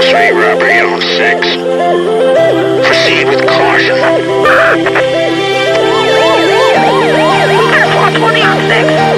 Street robbery on 6. Proceed with caution. 420 on 6.